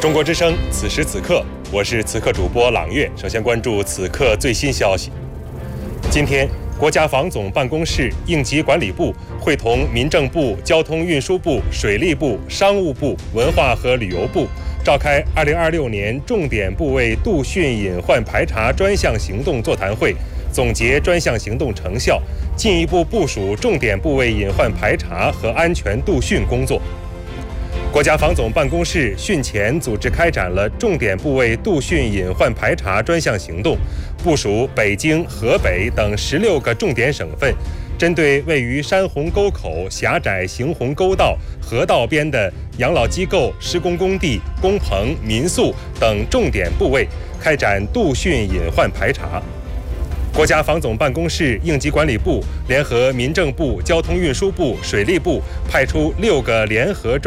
中国之声，此时此刻，我是此刻主播朗月。首先关注此刻最新消息。今天，国家防总办公室、应急管理部会同民政部、交通运输部、水利部、商务部、文化和旅游部召开2026年重点部位杜汛隐患排查专项行动座谈会，总结专项行动成效，进一步部署重点部位隐患排查和安全杜汛工作。国家防总办公室汛前组织开展了重点部位杜汛隐患排查专项行动，部署北京、河北等16个重点省份，针对位于山洪沟口、狭窄行洪沟道、河道边的养老机构、施工工地、工棚、民宿等重点部位，开展杜汛隐患排查。国家防总办公室、应急管理部联合民政部、交通运输部、水利部，派出6个联合